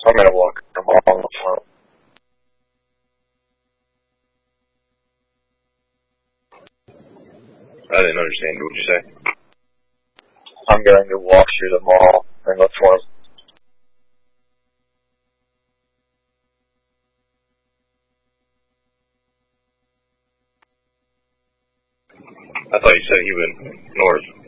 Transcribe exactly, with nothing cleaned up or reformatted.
I'm gonna walk them all on the front. I didn't understand. What did you say? I'm going to walk through the mall and look for them. I thought you said he went north.